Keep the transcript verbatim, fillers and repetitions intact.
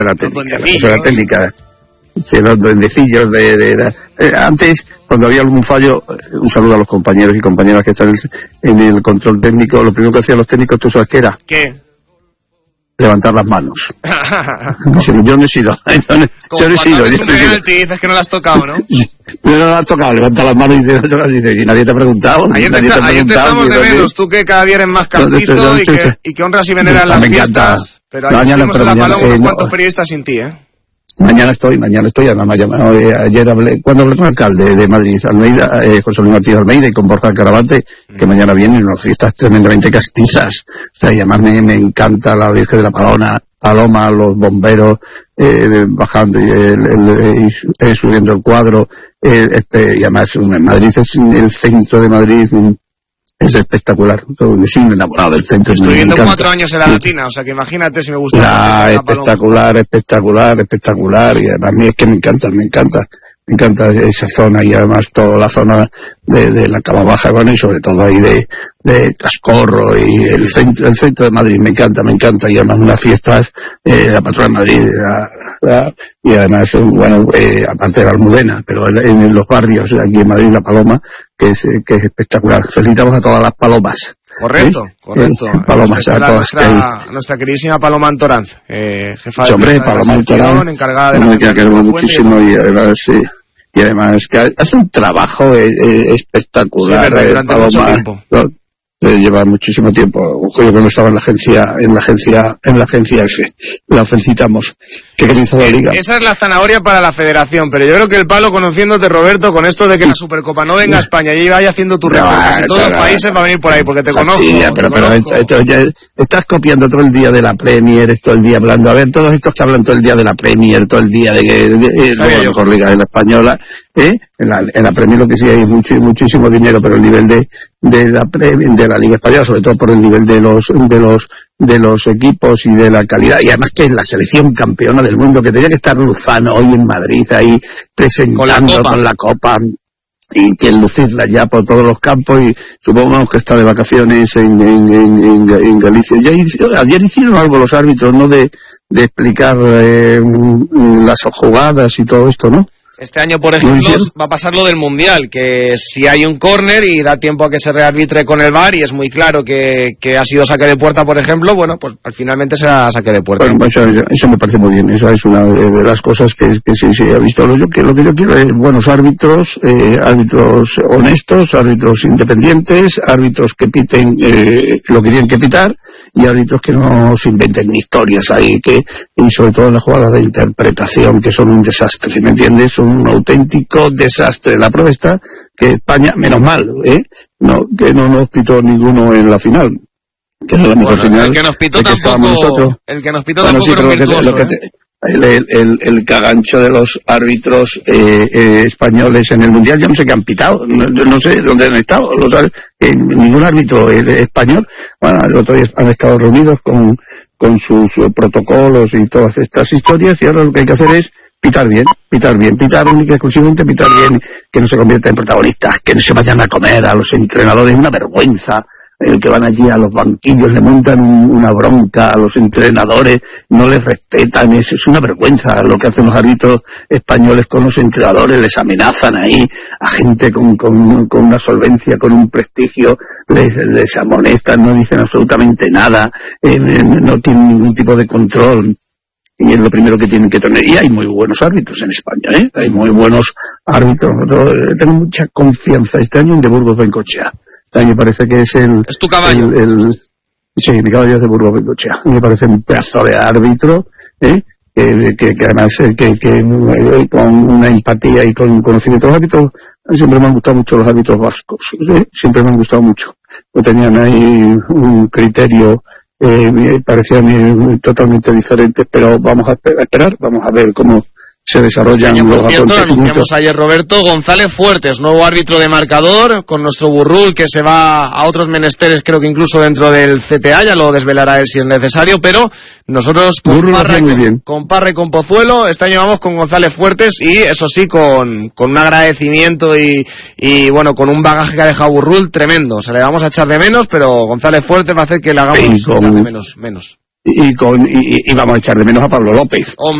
la técnica, la cosa de la técnica. Sí, los duendecillos de, de, de eh, antes, cuando había algún fallo, un saludo a los compañeros y compañeras que están en el, en el control técnico, lo primero que hacían los técnicos, ¿tú sabes qué era? ¿Qué? Levantar las manos. Yo no he sido. Yo no, yo no he sido. Yo no he sido. Y dices que no las has tocado, ¿no? No, no las has tocado, levanta las manos y dices, y nadie te ha preguntado. Ayer te, nadie te, ayer te echamos de menos, tú que cada día eres más castizo no, y, que, y que honras y veneras las fiestas. Pero ayer mañana, tuvimos pero en la mañana, Paloma unos eh, cuantos no. periodistas sin ti, ¿eh? Mañana estoy, mañana estoy, además me ha llamado, eh, ayer hablé, cuando hablé con el alcalde de Madrid, Almeida, eh, José Luis Martínez Almeida, y con Borja Carabate, mm. que mañana vienen unas fiestas tremendamente castizas, o sea, y además me, me encanta la Virgen de la Paloma, Paloma, los bomberos, eh, bajando y, el, el, y, y subiendo el cuadro, eh, este, y además en Madrid es el centro de Madrid, es espectacular. Yo soy un enamorado del centro. Estoy viviendo cuatro años en la Latina, o sea que imagínate si me gusta. Ah, espectacular, espectacular, espectacular. Y además a mí es que me encanta, me encanta. Me encanta esa zona y además toda la zona de, de la Cama Baja, bueno, y sobre todo ahí de, de Cascorro y el centro, el centro de Madrid. Me encanta, me encanta. Y además unas fiestas, eh, la patrona de Madrid, la, la, y además, bueno, eh, aparte de la Almudena, pero en, en los barrios, aquí en Madrid, La Paloma, que es, que es espectacular. Felicitamos a todas las palomas. Correcto, ¿eh? correcto. Eh, palomas, a todas nuestra, nuestra queridísima Paloma Antoranz, eh, jefa sí, de hombre, prensa Paloma de la sección, Antoranz, encargada de no, la que queremos muchísimo y, y además, sí. Y además que hace un trabajo eh, eh, espectacular. Sí, verdad, durante eh, Paloma, mucho tiempo. ¿no? Eh, lleva muchísimo tiempo. Yo cuando estaba en la agencia, en la agencia, en la agencia F. La felicitamos. ¿Qué queréis la liga? Esa es la zanahoria para la federación, pero yo creo que el palo, conociéndote, Roberto, con esto de que la Supercopa no venga a España y vaya haciendo tu récord, casi todos los países va a venir por ahí, porque te conozco. Pero, te pero conozco. Esto, esto, ya, estás copiando todo el día de la Premier, todo el día hablando. A ver, todos estos que hablan todo el día de la Premier, todo el día de que es la mejor liga de la española, ¿eh? En la, en la Premier lo que sí hay mucho, muchísimo dinero, pero el nivel de, de la Premier, de la Liga Española, sobre todo por el nivel de los, de los, de los equipos y de la calidad, y además que es la selección campeona del mundo, que tenía que estar Luzano hoy en Madrid ahí presentando con la, con la Copa, y que lucirla ya por todos los campos, y supongamos que está de vacaciones en, en, en, en Galicia. Ya, ayer hicieron algo los árbitros, ¿no? De, de explicar eh, las jugadas y todo esto, ¿no? Este año, por ejemplo, va a pasar lo del Mundial, que si hay un córner y da tiempo a que se rearbitre con el V A R y es muy claro que, que ha sido saque de puerta, por ejemplo, bueno, pues finalmente será saque de puerta. Bueno, eso, eso me parece muy bien, eso es una de las cosas que, que sí se ha visto. Lo, que, lo que yo quiero es buenos árbitros, eh, árbitros honestos, árbitros independientes, árbitros que piten eh, lo que tienen que pitar, y árbitros que no se inventen historias ahí, que, y sobre todo en las jugadas de interpretación, que son un desastre, ¿me entiendes? Son un auténtico desastre. La prueba está que España, menos mal, ¿eh? No, que no nos pitó ninguno en la final. Que no la mejor bueno, final. El que nos pitó tampoco, el que nos pitó bueno, tampoco sí, era virtuoso, lo que te, lo que te, ¿eh? El, el, el, el cagancho de los árbitros eh, eh, españoles en el Mundial, yo no sé qué han pitado, no, no sé dónde han estado, los, eh, ningún árbitro eh, español. Bueno, el otro día han estado reunidos con, con sus uh, protocolos y todas estas historias, y ahora lo que hay que hacer es pitar bien, pitar bien, pitar única y exclusivamente, pitar bien, que no se convierta en protagonistas, que no se vayan a comer a los entrenadores, una vergüenza. El que van allí a los banquillos, le montan un, una bronca a los entrenadores, no les respetan, es, es una vergüenza lo que hacen los árbitros españoles con los entrenadores, les amenazan ahí a gente con, con, con una solvencia, con un prestigio, les, les amonestan, no dicen absolutamente nada, eh, no tienen ningún tipo de control. Y es lo primero que tienen que tener. Y hay muy buenos árbitros en España, ¿eh? Hay muy buenos árbitros. Yo tengo mucha confianza este año en de Burgos Bengoechea. A mí me parece que es el... ¿Es tu caballo? El, el, sí, mi caballo es de Burgos Bengoechea. Me parece un pedazo de árbitro, ¿eh? Que, que, que además, que, que con una empatía y con conocimiento de los árbitros, siempre me han gustado mucho los árbitros vascos, ¿eh? Siempre me han gustado mucho. No tenían ahí un criterio, eh, me parecían totalmente diferentes, pero vamos a esperar, vamos a ver cómo se desarrollan este año, los por cierto, acontecimientos. anunciamos ayer, Roberto, González Fuertes, nuevo árbitro de marcador, con nuestro Burrul, que se va a otros menesteres, creo que incluso dentro del C T A, ya lo desvelará él si es necesario, pero nosotros con Parra, con, con Parra y con Pozuelo, este año vamos con González Fuertes y, eso sí, con, con un agradecimiento y, y, bueno, con un bagaje que ha dejado Burrul tremendo. Se le vamos a echar de menos, pero González Fuertes va a hacer que le hagamos sí, con... echar de menos, menos. y, con, y, y vamos a echar de menos a Pablo López.